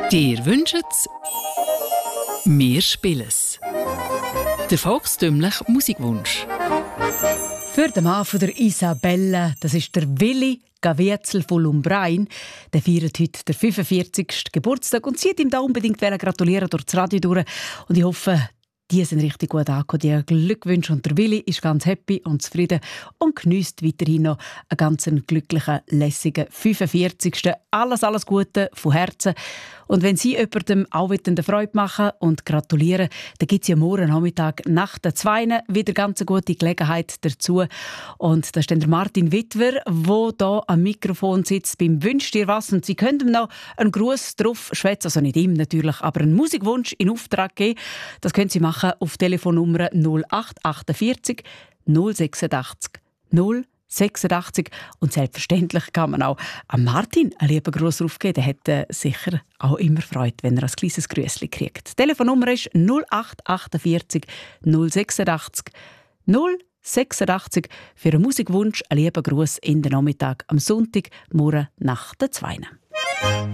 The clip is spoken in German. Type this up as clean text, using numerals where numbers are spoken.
Dir wünschet's, wir spielen's. Der volkstümliche Musikwunsch. Für den Mann von der Isabella, das ist der Willi Gavietzel von Lumbrain. Der feiert heute den 45. Geburtstag und zieht ihm da unbedingt gratulieren durch das Radio durch. Und ich hoffe, die sind richtig gut angekommen. Die Glückwünsche. Und der Willi ist ganz happy und zufrieden und geniesst weiterhin noch einen ganz glücklichen, lässigen 45. Alles Gute von Herzen. Und wenn Sie jemandem auch eine Freude machen und gratulieren, dann gibt es ja morgen Nachmittag nach der 2 wieder ganz eine gute Gelegenheit dazu. Und da ist dann der Martin Wittwer, der hier am Mikrofon sitzt beim «Wünsch dir was». Und Sie können ihm noch einen Gruß drauf schwätzen, also nicht ihm natürlich, aber einen Musikwunsch in Auftrag geben. Das können Sie machen auf Telefonnummer 0848 086 086. Und selbstverständlich kann man auch an Martin einen lieben Gruß aufgeben. Der hätte sicher auch immer Freude, wenn er ein kleines Grüßchen kriegt. Die Telefonnummer ist 0848 086 086 für einen Musikwunsch, einen lieben Gruß in den Nachmittag am Sonntag, morgen nach der 2.